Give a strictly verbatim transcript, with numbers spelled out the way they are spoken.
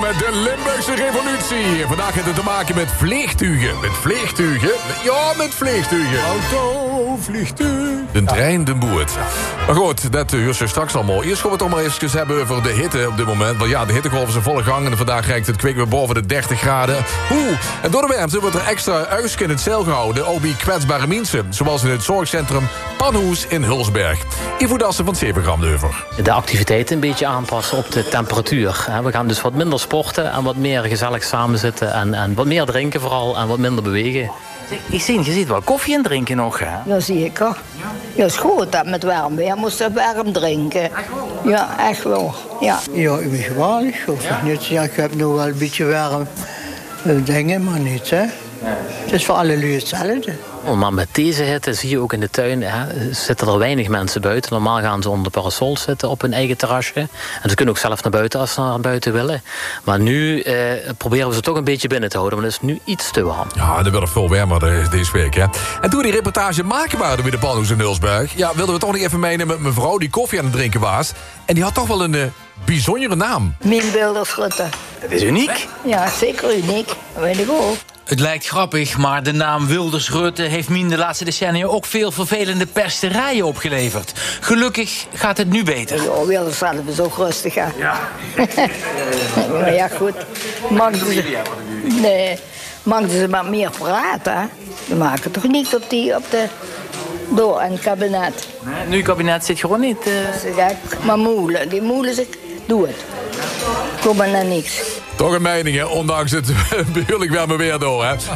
met de Limburgse revolutie. Vandaag heeft het te maken met vliegtuigen. Met vliegtuigen? Ja, met vliegtuigen. Auto, vliegtuig. De trein, de boot. Maar goed, dat uh, je straks allemaal. Eerst gaan we het toch maar even hebben over de hitte op dit moment. Want ja, de hittegolf is in volle gang. En vandaag reikt het kwik weer boven de dertig graden. Oeh, en door de warmte wordt er extra uisk in het cel gehouden. Ook bij kwetsbare mensen. Zoals in het zorgcentrum Panhoes in Hulsberg. Ivo Dassen van het zevengram Neuver. De activiteiten een beetje aanpassen op de temperatuur. We gaan dus wat minder sporten en wat meer gezellig samenzitten. En, en wat meer drinken vooral en wat minder bewegen. Ik zie, je ziet wel koffie en drinken nog, hè? Ja, zeker. Ja, is goed dat met warm weer moest je warm drinken. Ja, echt wel. Ja, Ja, ik ben geweldig. Of ja? Niet, ja, ik heb nog wel een beetje warm eh, dingen, maar niet, hè. Het is voor alle lui hetzelfde. Maar met deze hitte zie je ook in de tuin, hè, zitten er weinig mensen buiten. Normaal gaan ze onder de parasol zitten op hun eigen terrasje. En ze kunnen ook zelf naar buiten als ze naar buiten willen. Maar nu eh, proberen we ze toch een beetje binnen te houden. Maar het is nu iets te warm. Ja, dat werd veel warmer uh, deze week, hè. En toen we die reportage maken waren bij de Panhoes in Hulsberg... ja, wilden we toch nog even meenemen met mevrouw die koffie aan het drinken was. En die had toch wel een uh, bijzondere naam. mijn Wildersrutte. Dat is uniek. Ja, zeker uniek. Dat weet ik ook. Het lijkt grappig, maar de naam Wilders-Rutte heeft Mien de laatste decennia ook veel vervelende pesterijen opgeleverd. Gelukkig gaat het nu beter. Ja, Wilders zelf is ook rustig, hè. Ja. Maar ja, goed. Mag ze... Nee. Mag ze maar meer praten, hè. We maken toch niet op, die, op de... door en het kabinet. Nee, nu kabinet zit gewoon niet... Uh... Zeg, maar moelen, die moelen zich... Doe het. Kom maar naar niks. Toch een mening, hè, ondanks het behoorlijk warme weer door, hè.